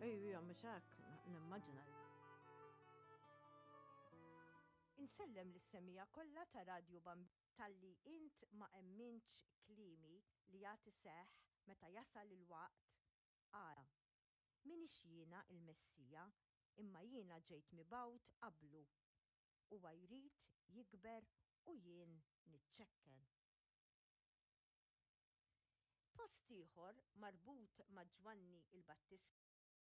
Ejja, mhux hekk, nimmaġina. Insellem l-semija kollha ta' Radio Bambina talli int ma emminx klimi li jagħti seħħ meta jasal il-waqt ara. Minix jiena il-Messija, imma jiena ġejt mibgħut qablu. Huwa jrid jikber u jien niċċekken. Post ieħor marbut ma' Ġwanni il-Battista